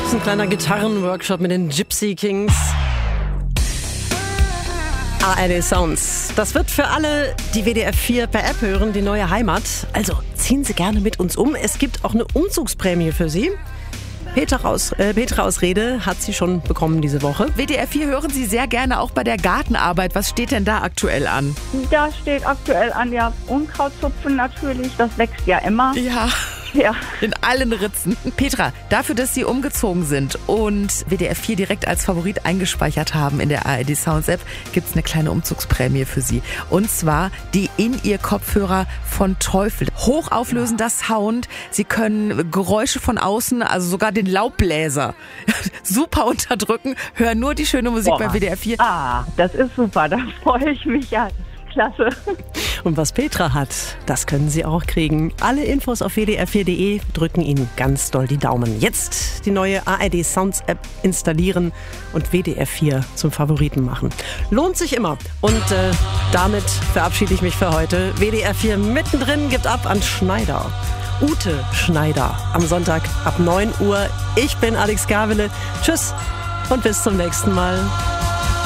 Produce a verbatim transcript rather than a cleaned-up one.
ist ein kleiner Gitarrenworkshop mit den Gypsy Kings. A R D Sounds. Das wird für alle, die W D R vier per App hören, die neue Heimat. Also ziehen Sie gerne mit uns um. Es gibt auch eine Umzugsprämie für Sie. Petra aus, äh, Petra aus Rede hat sie schon bekommen diese Woche. W D R vier hören Sie sehr gerne auch bei der Gartenarbeit. Was steht denn da aktuell an? Da steht aktuell an, ja, Unkrautzupfen natürlich. Das wächst ja immer. Ja. Ja. In allen Ritzen. Petra, dafür, dass Sie umgezogen sind und W D R vier direkt als Favorit eingespeichert haben in der A R D Sounds App, gibt es eine kleine Umzugsprämie für Sie. Und zwar die In-Ear-Kopfhörer von Teufel. Hochauflösender Sound. Sie können Geräusche von außen, also sogar den Laubbläser, super unterdrücken. Hören nur die schöne Musik Boah. bei W D R vier. Ah, das ist super. Da freue ich mich ja. Klasse. Und was Petra hat, das können Sie auch kriegen. Alle Infos auf w d r vier punkt d e drücken Ihnen ganz doll die Daumen. Jetzt die neue A R D Sounds App installieren und W D R vier zum Favoriten machen. Lohnt sich immer. Und äh, damit verabschiede ich mich für heute. W D R vier mittendrin gibt ab an Schneider. Ute Schneider am Sonntag ab neun Uhr. Ich bin Alex Gavele. Tschüss und bis zum nächsten Mal.